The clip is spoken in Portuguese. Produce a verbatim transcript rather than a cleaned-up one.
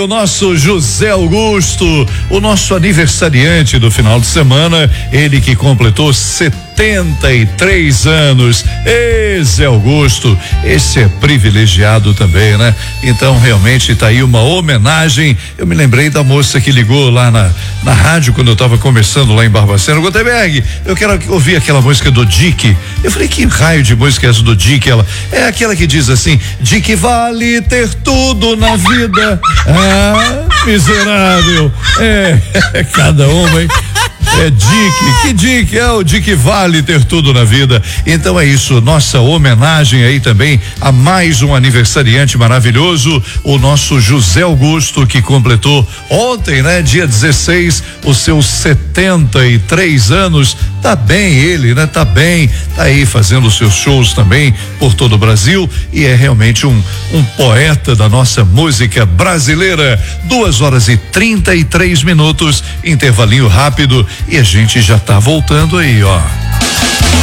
O nosso José Augusto, o nosso aniversariante do final de semana, ele que completou setenta e três anos. Ê, Zé Augusto, esse é privilegiado também, né? Então realmente tá aí uma homenagem. Eu me lembrei da moça que ligou lá na, na rádio quando eu tava conversando lá em Barbacena. Gutenberg, eu quero ouvir aquela música do Dick. Eu falei, que raio de música é essa do Dick? Ela é aquela que diz assim: Dick vale ter tudo na vida. Ah, miserável. É, é cada uma, hein? É Dick, que Dick? É o Dick vale ter tudo na vida. Então é isso, nossa homenagem aí também a mais um aniversariante maravilhoso, o nosso José Augusto, que completou ontem, né? Dia dezesseis, os seus setenta e três anos. Tá bem ele, né? Tá bem, tá aí fazendo os seus shows também por todo o Brasil e é realmente um, um poeta da nossa música brasileira. Duas horas e trinta e três minutos, intervalinho rápido e a gente já tá voltando aí, ó.